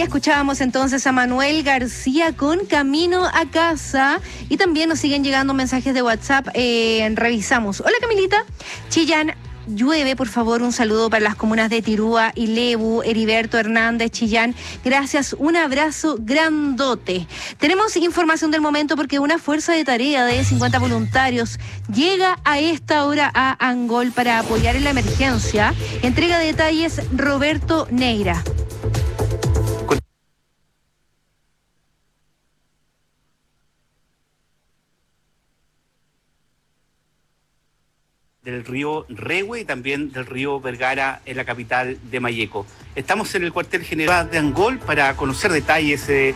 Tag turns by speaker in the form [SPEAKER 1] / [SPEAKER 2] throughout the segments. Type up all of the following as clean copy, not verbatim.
[SPEAKER 1] escuchábamos entonces a Manuel García con Camino a Casa. Y también nos siguen llegando mensajes de WhatsApp. Revisamos. Hola, Camilita. Chillán, llueve, por favor, un saludo para las comunas de Tirúa y Lebu, Heriberto Hernández, Chillán. Gracias, un abrazo grandote. Tenemos información del momento porque una fuerza de tarea de 50 voluntarios llega a esta hora a Angol para apoyar en la emergencia. Entrega detalles Roberto Neira.
[SPEAKER 2] Del río Rehue y también del río Vergara en la capital de Malleco. Estamos en el cuartel general de Angol para conocer detalles de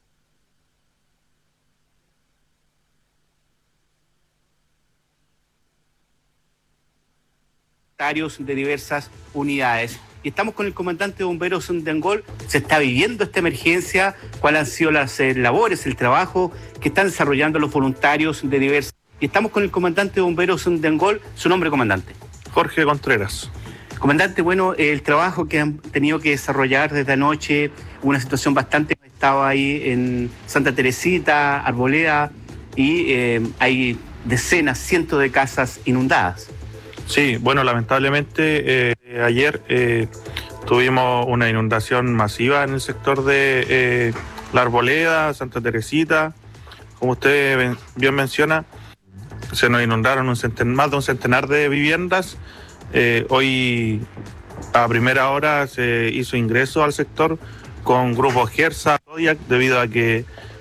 [SPEAKER 2] diversas unidades. Y estamos con el comandante de bomberos de Angol. Se está viviendo esta emergencia. ¿Cuáles han sido las labores, el trabajo que están desarrollando los voluntarios de diversas? Y estamos con el comandante de bomberos de Angol. ¿Su nombre, comandante?
[SPEAKER 3] Jorge Contreras.
[SPEAKER 2] Comandante, bueno, el trabajo que han tenido que desarrollar desde anoche, una situación bastante... Estaba ahí en Santa Teresita, Arboleda, y hay decenas, cientos de casas inundadas.
[SPEAKER 3] Sí, bueno, lamentablemente ayer tuvimos una inundación masiva en el sector de La Arboleda, Santa Teresita. Como usted bien menciona, se nos inundaron más de un centenar de viviendas. Hoy a primera hora se hizo ingreso al sector con grupos Gersa, Zodiac, debido a que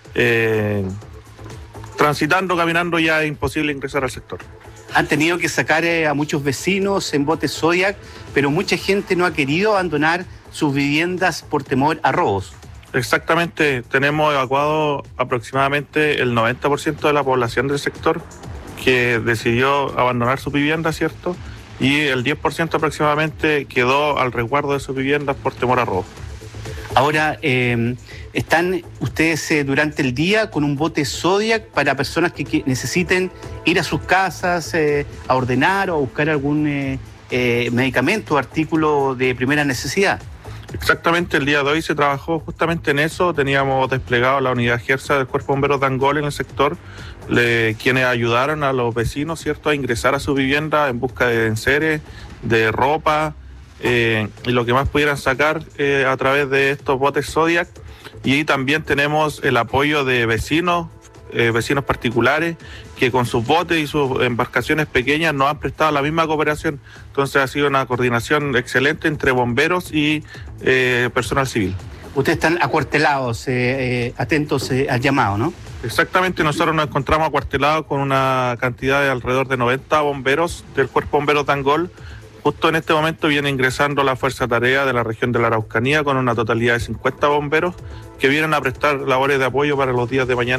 [SPEAKER 3] transitando, caminando ya es imposible ingresar al sector.
[SPEAKER 2] Han tenido que sacar a muchos vecinos en botes Zodiac, pero mucha gente no ha querido abandonar sus viviendas por temor a robos.
[SPEAKER 3] Exactamente, tenemos evacuado aproximadamente el 90% de la población del sector que decidió abandonar su vivienda, ¿cierto? Y el 10% aproximadamente quedó al resguardo de sus viviendas por temor a robo.
[SPEAKER 2] Ahora, ¿están ustedes durante el día con un bote Zodiac para personas que necesiten ir a sus casas a ordenar o a buscar algún medicamento o artículo de primera necesidad?
[SPEAKER 3] Exactamente, el día de hoy se trabajó justamente en eso. Teníamos desplegado la unidad Gersa del Cuerpo de Bomberos de Angol en el sector, quienes ayudaron a los vecinos, ¿cierto?, a ingresar a su vivienda en busca de enseres, de ropa, y lo que más pudieran sacar a través de estos botes Zodiac. Y también tenemos el apoyo de vecinos particulares que con sus botes y sus embarcaciones pequeñas nos han prestado la misma cooperación. Entonces ha sido una coordinación excelente entre bomberos y personal civil.
[SPEAKER 2] Ustedes están acuartelados, atentos al llamado, ¿no?
[SPEAKER 3] Exactamente, nosotros nos encontramos acuartelados con una cantidad de alrededor de 90 bomberos del Cuerpo de Bomberos de Angol. Justo en este momento viene ingresando la Fuerza Tarea de la región de la Araucanía con una totalidad de 50 bomberos que vienen a prestar labores de apoyo para los días de mañana.